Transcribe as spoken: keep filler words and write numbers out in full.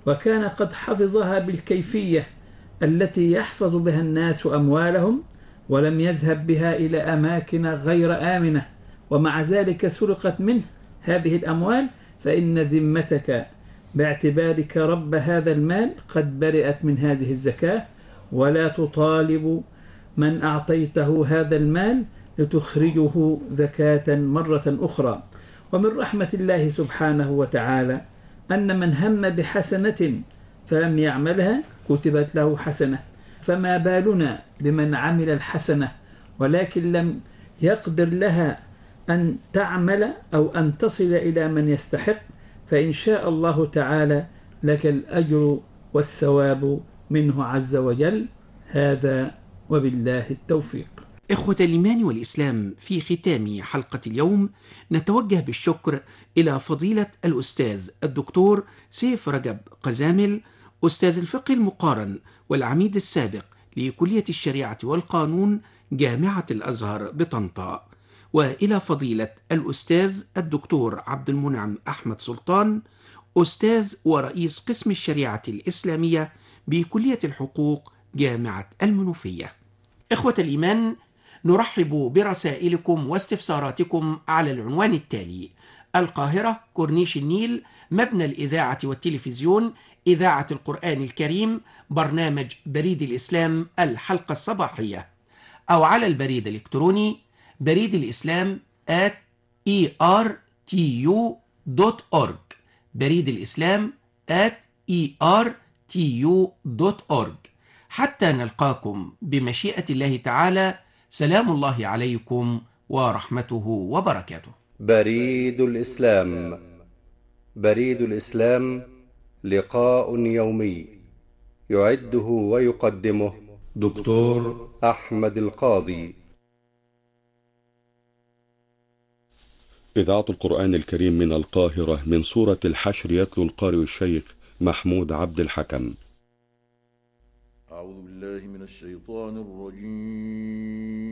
وكان قد حفظها بالكيفية التي يحفظ بها الناس أموالهم، ولم يذهب بها إلى أماكن غير آمنة، ومع ذلك سرقت منه هذه الأموال، فإن ذمتك باعتبارك رب هذا المال قد برئت من هذه الزكاة، ولا تطالب من أعطيته هذا المال لتخرجه زكاة مرة أخرى. ومن رحمة الله سبحانه وتعالى أن من هم بحسنة فلم يعملها كتبت له حسنة، فما بالنا بمن عمل الحسنة ولكن لم يقدر لها أن تعمل أو أن تصل إلى من يستحق، فإن شاء الله تعالى لك الأجر والثواب منه عز وجل. هذا وبالله التوفيق. إخوة الإيمان والإسلام، في ختام حلقة اليوم نتوجه بالشكر إلى فضيلة الأستاذ الدكتور سيف رجب قزامل، أستاذ الفقه المقارن والعميد السابق لكلية الشريعة والقانون جامعة الأزهر بطنطا، وإلى فضيلة الأستاذ الدكتور عبد المنعم أحمد سلطان، أستاذ ورئيس قسم الشريعة الإسلامية بكلية الحقوق جامعة المنوفية. إخوة الإيمان، نرحب برسائلكم واستفساراتكم على العنوان التالي: القاهرة، كورنيش النيل، مبنى الإذاعة والتلفزيون، إذاعة القرآن الكريم، برنامج بريد الإسلام الحلقة الصباحية، أو على البريد الإلكتروني بريد الإسلام at إي آر تي يو دوت أورج، بريد الإسلام at إي آر تي يو دوت أورج. حتى نلقاكم بمشيئة الله تعالى، سلام الله عليكم ورحمته وبركاته. بريد الإسلام. بريد الإسلام لقاء يومي يعده ويقدمه دكتور أحمد القاضي. إذاعة القرآن الكريم من القاهرة، من سورة الحشر، يتلو القارئ الشيخ محمود عبد الحكم. أعوذ بالله من الشيطان الرجيم.